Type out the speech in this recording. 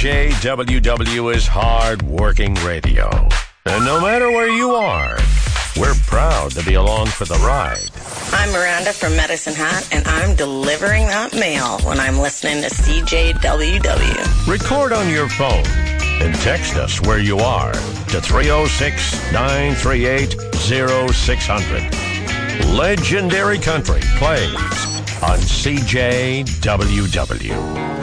CJWW is hard-working radio. And no matter where you are, we're proud to be along for the ride. I'm Miranda from Medicine Hat, and I'm delivering that mail when I'm listening to CJWW. Record on your phone and text us where you are to 306-938-0600. Legendary Country plays on CJWW.